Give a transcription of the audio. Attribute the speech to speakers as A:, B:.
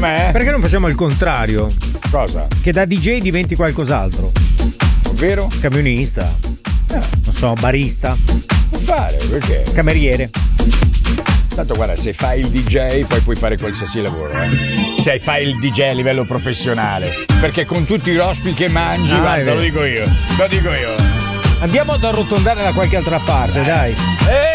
A: Com'è?
B: Perché non facciamo il contrario?
A: Cosa?
B: Che da DJ diventi qualcos'altro.
A: Ovvero?
B: Camionista. Non so, barista.
A: Può fare, perché?
B: Cameriere.
A: Tanto guarda, se fai il DJ poi puoi fare qualsiasi lavoro, Se fai il DJ a livello professionale. Perché con tutti i rospi che mangi, guarda, lo dico io.
B: Andiamo ad arrotondare da qualche altra parte, dai.